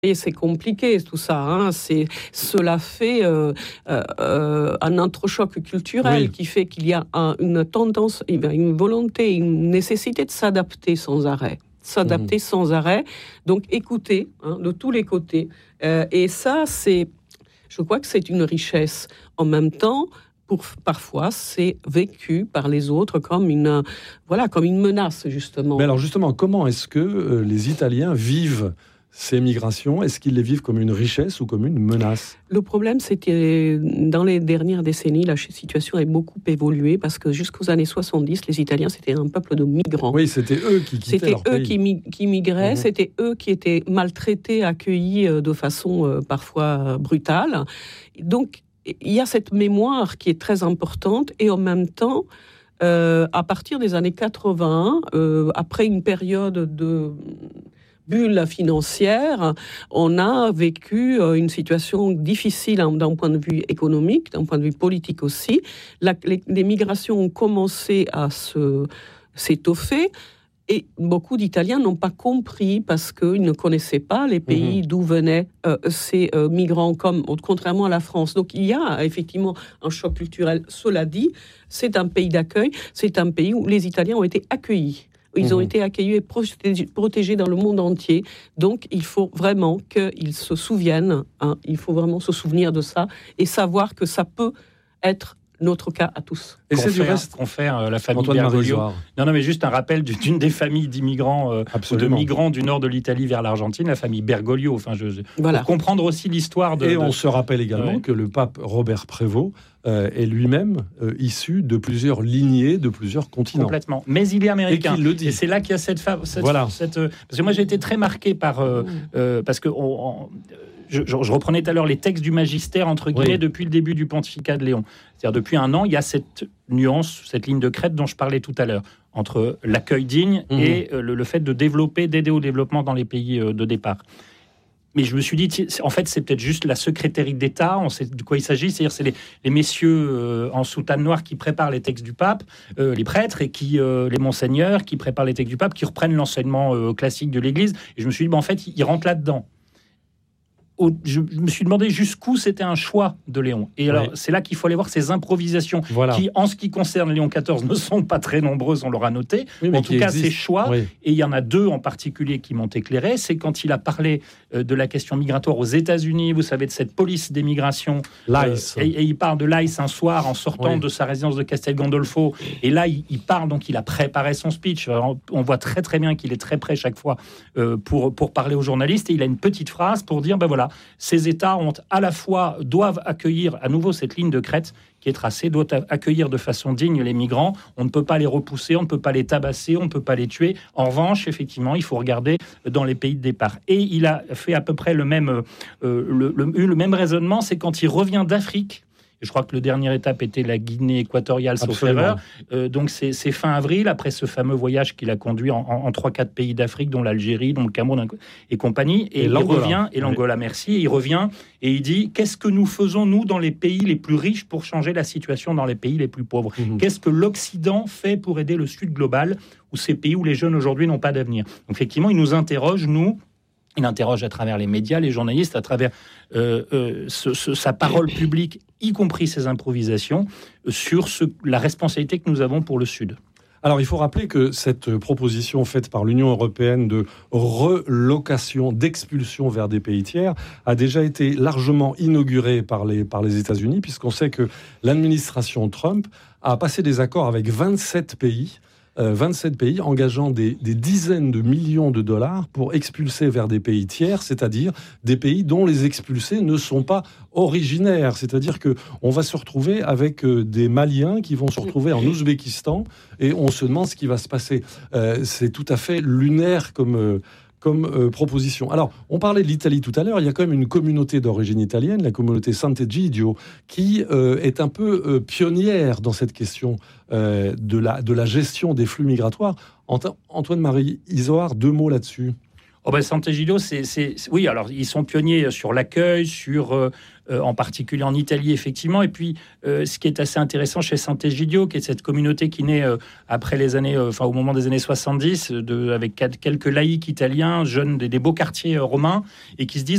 Et c'est compliqué tout ça. Cela fait un entrechoc culturel qui fait qu'il y a une tendance, une volonté, une nécessité de s'adapter sans arrêt. Sans arrêt. Donc écouter de tous les côtés. Et ça, je crois que c'est une richesse. En même temps, parfois, c'est vécu par les autres comme une menace, justement. Mais alors justement, comment est-ce que les Italiens vivent ces migrations? Est-ce qu'ils les vivent comme une richesse ou comme une menace? Le problème, c'est que dans les dernières décennies, la situation a beaucoup évolué parce que jusqu'aux années 70, les Italiens, c'était un peuple de migrants. Oui, c'était eux qui quittaient leur pays. C'était eux qui migraient, c'était eux qui étaient maltraités, accueillis de façon parfois brutale. Donc, il y a cette mémoire qui est très importante et en même temps, à partir des années 80, après une période de bulle financière, on a vécu une situation difficile d'un point de vue économique, d'un point de vue politique aussi. Les migrations ont commencé à s'étoffer et beaucoup d'Italiens n'ont pas compris parce qu'ils ne connaissaient pas les pays d'où venaient ces migrants, contrairement à la France. Donc il y a effectivement un choc culturel. Cela dit, c'est un pays d'accueil, c'est un pays où les Italiens ont été accueillis. Ils ont été accueillis et protégés dans le monde entier. Donc, il faut vraiment qu'ils se souviennent. Il faut vraiment se souvenir de ça et savoir que ça peut être notre cas à tous. Et c'est du reste confère la famille Bergoglio. Non, mais juste un rappel d'une des familles d'immigrants ou de migrants du nord de l'Italie vers l'Argentine, la famille Bergoglio. Pour comprendre aussi l'histoire de... Et on se rappelle également que le pape Robert Prévost est lui-même issu de plusieurs lignées, de plusieurs continents. Complètement. Mais il est américain. Et c'est là qu'il y a cette parce que moi, j'ai été très marqué par... parce que... Je reprenais tout à l'heure les textes du magistère, entre guillemets, depuis le début du pontificat de Léon. C'est-à-dire, depuis un an, il y a cette nuance, cette ligne de crête dont je parlais tout à l'heure, entre l'accueil digne et le fait d'aider au développement dans les pays de départ. Mais je me suis dit, en fait, c'est peut-être juste la secrétaire d'État, on sait de quoi il s'agit, c'est-à-dire c'est les messieurs en soutane noire qui préparent les textes du pape, les prêtres, et les monseigneurs qui préparent les textes du pape, qui reprennent l'enseignement classique de l'Église. Et je me suis dit, en fait, ils rentrent là-dedans. Je me suis demandé jusqu'où c'était un choix de Léon. Et alors, c'est là qu'il faut aller voir ces improvisations qui, en ce qui concerne Léon XIV, ne sont pas très nombreuses, on l'aura noté. En tout cas, ces choix, et il y en a deux en particulier qui m'ont éclairé, c'est quand il a parlé de la question migratoire aux États-Unis, vous savez, de cette police des migrations. l'ICE. Et il parle de l'ICE un soir en sortant de sa résidence de Castel Gandolfo. Et là, il parle, donc il a préparé son speech. On voit très très bien qu'il est très prêt chaque fois pour parler aux journalistes. Et il a une petite phrase pour dire, ces États doivent accueillir à nouveau cette ligne de crête qui est tracée, doivent accueillir de façon digne les migrants. On ne peut pas les repousser, on ne peut pas les tabasser, on ne peut pas les tuer. En revanche, effectivement, il faut regarder dans les pays de départ. Et il a fait à peu près le même raisonnement, c'est quand il revient d'Afrique. Je crois que le dernière étape était la Guinée équatoriale, sauf erreur. Donc c'est fin avril, après ce fameux voyage qu'il a conduit en 3-4 pays d'Afrique, dont l'Algérie, dont le Cameroun et compagnie. Et il revient, et l'Angola, merci. Et il revient et il dit, qu'est-ce que nous faisons, nous, dans les pays les plus riches pour changer la situation dans les pays les plus pauvres? Qu'est-ce que l'Occident fait pour aider le Sud global, ou ces pays où les jeunes aujourd'hui n'ont pas d'avenir? Donc effectivement, il nous interroge, il interroge à travers les médias, les journalistes, à travers sa parole publique, y compris ses improvisations, sur la responsabilité que nous avons pour le Sud. Alors, il faut rappeler que cette proposition faite par l'Union européenne de relocation, d'expulsion vers des pays tiers, a déjà été largement inaugurée par les États-Unis, puisqu'on sait que l'administration Trump a passé des accords avec 27 pays engageant des dizaines de millions de dollars pour expulser vers des pays tiers, c'est-à-dire des pays dont les expulsés ne sont pas originaires. C'est-à-dire qu'on va se retrouver avec des Maliens qui vont se retrouver en Ouzbékistan et on se demande ce qui va se passer. C'est tout à fait lunaire comme proposition. Alors, on parlait de l'Italie tout à l'heure, il y a quand même une communauté d'origine italienne, la communauté Sant'Egidio, qui est un peu pionnière dans cette question de la gestion des flux migratoires. Antoine-Marie Isoard, 2 mots là-dessus. Sant'Egidio, oui, alors ils sont pionniers sur l'accueil, en particulier en Italie, effectivement. Et puis, ce qui est assez intéressant chez Sant'Egidio, qui est cette communauté qui naît après les années, au moment des années 70, avec quelques laïcs italiens, jeunes des beaux quartiers romains, et qui se disent